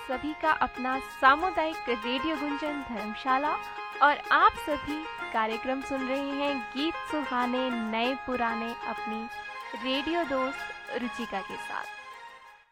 सभी का अपना सामुदायिक रेडियो गुंजन धर्मशाला, और आप सभी कार्यक्रम सुन रहे हैं गीत सुहाने नए पुराने अपनी रेडियो दोस्त रुचिका के साथ।